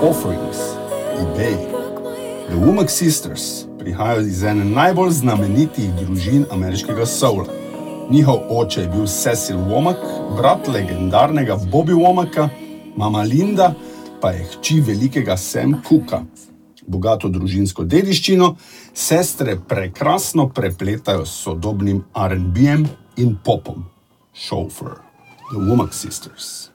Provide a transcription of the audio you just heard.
Offerings, eBay. The Womack Sisters prihajajo iz ene najbolj znamenitih družin ameriškega soula. Njihov oče je bil Cecil Womack, brat legendarnega Bobby Womacka, mama Linda pa je hči velikega Sam Cooka. Bogato družinsko dediščino sestre prekrasno prepletajo s sodobnim R&B-jem in popom. Chauffeur, The Womack Sisters.